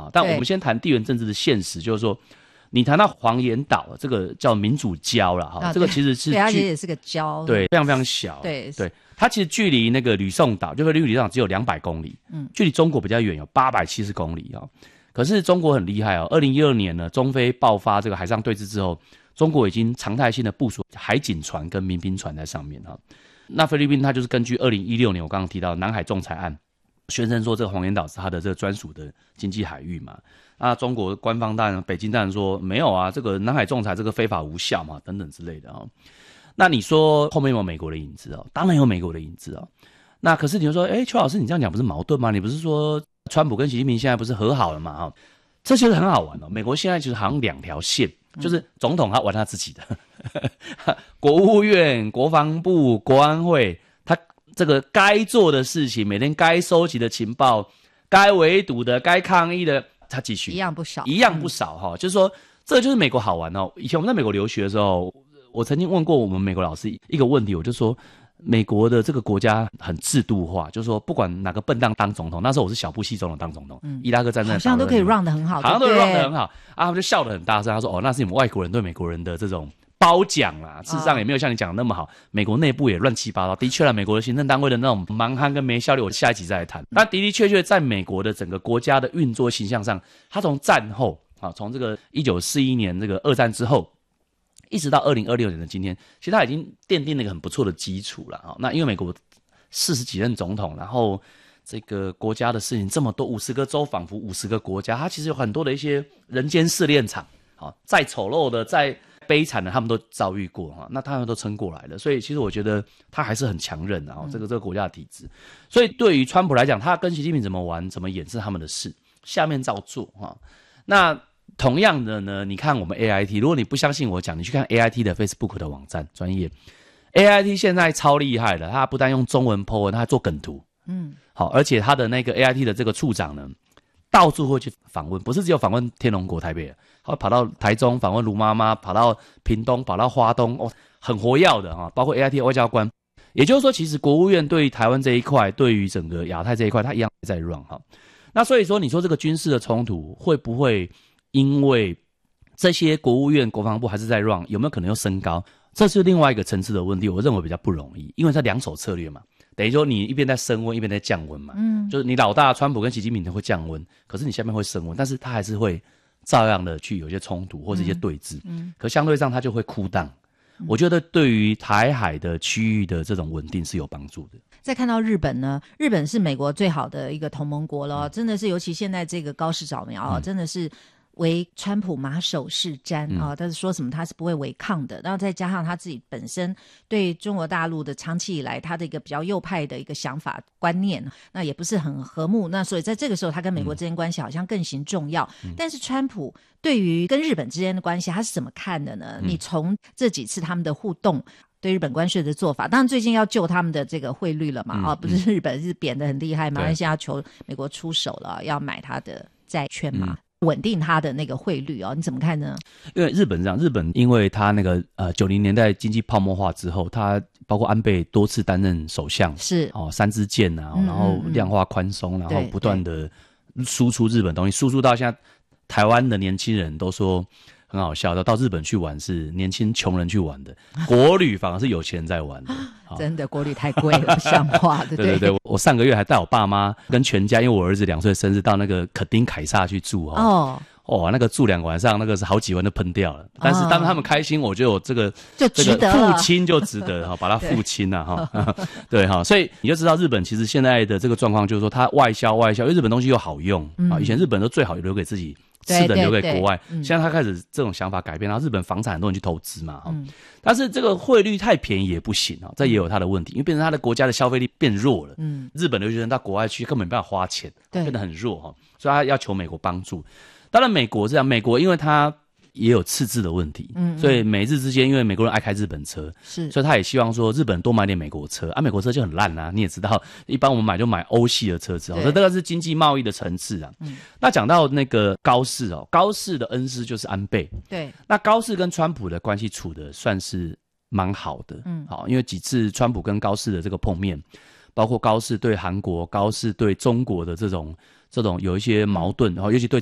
嘛，但我们先谈地缘政治的现实，就是说，你谈到黄岩岛，这个叫民主礁了哈，这个其实是对，它其实也是个礁， 对，非常非常小， 对， 它其实距离那个吕宋岛，就是吕宋岛只有200公里，距离中国比较远，有870公里哦。可是中国很厉害哦，2012年呢，中非爆发这个海上对峙之后，中国已经常态性的部署海警船跟民兵船在上面哈。那菲律宾它就是根据2016年我刚刚提到南海仲裁案，宣称说这个黄岩岛是它的这个专属的经济海域嘛。那中国官方当然北京当然说没有啊，这个南海仲裁这个非法无效嘛，等等之类的哦。那你说后面有没有美国的影子哦？当然有美国的影子哦。那可是你就说，邱老师你这样讲不是矛盾吗？你不是说川普跟习近平现在不是和好了吗？哦，这其实很好玩哦。美国现在其实好像2条线，就是总统他玩他自己的，国务院、国防部、国安会，他这个该做的事情，每天该收集的情报、该围堵的、该抗议的，他继续一样不少哈。就是说，这就是美国好玩哦。以前我们在美国留学的时候，我曾经问过我们美国老师一个问题，我就说，美国的这个国家很制度化，就是说不管哪个笨蛋当总统，那时候我是小布希总统当总统，伊拉克战争好像都可以 run 得很好， 好像都可以 run 得很好啊，他们就笑得很大声，他说那是你们外国人对美国人的这种褒奖啦，事实上也没有像你讲的那么好，美国内部也乱七八糟。的确啦，美国的行政单位的那种蛮憨跟没效率，我下一集再来谈。但的的确确在美国的整个国家的运作形象上，它从战后从这个1941年这个二战之后，一直到2026年的今天，其实它已经奠定了一个很不错的基础了。那因为美国40几任总统，然后这个国家的事情这么多，50个州仿佛50个国家，它其实有很多的一些人间试炼场，再丑陋的、再悲惨的，他们都遭遇过，那他们都撑过来了。所以其实我觉得他还是很强韧的，这个国家的体制。所以对于川普来讲，他跟习近平怎么玩、怎么演是他们的事，下面照做。那同样的呢，你看我们 AIT， 如果你不相信我讲，你去看 AIT 的 Facebook 的网站专页 ，AIT 现在超厉害的，他不但用中文 po 文，他还做梗图，好，而且他的那个 AIT 的这个处长呢，到处会去访问，不是只有访问天龙国台北，他会跑到台中访问卢妈妈，跑到屏东，跑到花东，很活跃的包括 AIT 的外交官。也就是说，其实国务院对于台湾这一块，对于整个亚太这一块，他一样在 run 那所以说，你说这个军事的冲突会不会因为这些国务院、国防部还是在 run， 有没有可能又升高？这是另外一个层次的问题，我认为比较不容易，因为它两手策略嘛，等于说你一边在升温，一边在降温嘛。就是你老大川普跟习近平会降温，可是你下面会升温，但是他还是会照样的去有一些冲突或者一些对峙。可相对上他就会cool down。我觉得对于台海的区域的这种稳定是有帮助的。 再看到日本呢，日本是美国最好的一个同盟国了，真的是，尤其现在这个高市早苗真的是为川普马首是瞻但是说什么他是不会违抗的，然后再加上他自己本身对中国大陆的长期以来他的一个比较右派的一个想法观念，那也不是很和睦，那所以在这个时候他跟美国之间关系好像更形重要。但是川普对于跟日本之间的关系他是怎么看的呢？你从这几次他们的互动，对日本关税的做法，当然最近要救他们的这个汇率了嘛，不是日本是贬得很厉害，马来西亚求美国出手了，要买他的债券嘛，稳定他的那个汇率你怎么看呢？ 因为日本这样，日本因为他那个90年代经济泡沫化之后，他包括安倍多次担任首相，是三支箭然后量化宽松，然后不断的输出日本东西，输出到现在台湾的年轻人都说很好笑的，到日本去玩是年轻穷人去玩的，国旅反而是有钱人在玩的。 真的国旅太贵了，不像话的。 对，我上个月还带我爸妈跟全家，因为我儿子2岁生日，到那个垦丁凯撒去住那个住2个晚上，那个是好几万都喷掉了。但是当他们开心，我觉得我这个父亲就值得把他父亲对所以你就知道日本其实现在的这个状况就是说，它外销，因为日本东西又好用以前日本都最好留给自己。吃的留给国外，现在他开始这种想法改变，然后日本房产很多人去投资嘛，但是这个汇率太便宜也不行这也有他的问题，因为变成他的国家的消费力变弱了，日本留学生到国外去根本没办法花钱，变得很弱所以他要求美国帮助。当然美国是这样，美国因为他也有赤字的问题，所以美日之间，因为美国人爱开日本车，所以他也希望说日本多买点美国车美国车就很烂你也知道，一般我们买就买欧系的车子这个是经济贸易的层次那讲到那个高市高市的恩师就是安倍，对，那高市跟川普的关系处的算是蛮好的，因为几次川普跟高市的这个碰面，包括高市对韩国、高市对中国的这种有一些矛盾，尤其对